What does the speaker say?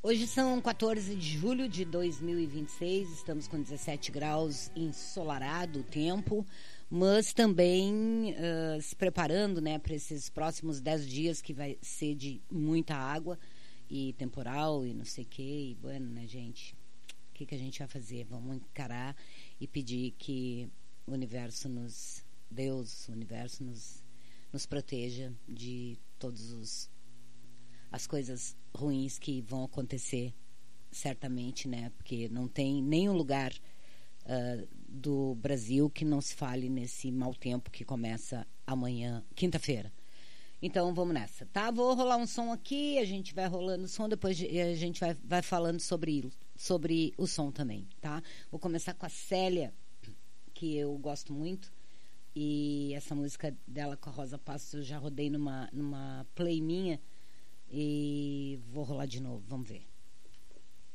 Hoje são 14 de julho de 2026, estamos com 17 graus, ensolarado o tempo, mas também se preparando, né, para esses próximos 10 dias que vai ser de muita água e temporal e não sei o que, e bueno, né, gente, o que a gente vai fazer? Vamos encarar e pedir que o universo Deus, o universo nos proteja de todos as coisas ruins que vão acontecer, certamente, né? Porque não tem nenhum lugar do Brasil que não se fale nesse mau tempo que começa amanhã, quinta-feira. Então, vamos nessa, tá? Vou rolar um som aqui, a gente vai rolando o som, depois a gente vai falando sobre o som também, tá? Vou começar com a Célia, que eu gosto muito, e essa música dela com a Rosa Passos eu já rodei numa play minha, e vou rolar de novo, vamos ver.